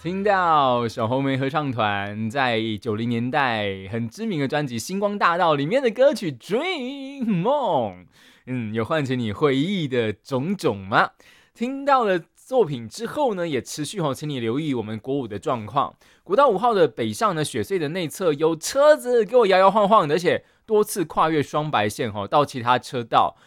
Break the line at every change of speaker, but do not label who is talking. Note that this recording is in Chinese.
听到小红莓合唱团在90年代很知名的专辑《星光大道》里面的歌曲《Dream 梦》，有唤起你回忆的种种吗？听到了作品之后呢，也持续请你留意我们国五的状况。国道5号的北上呢，雪隧的内侧有车子给我摇摇晃晃的，而且多次跨越双白线到其他车道，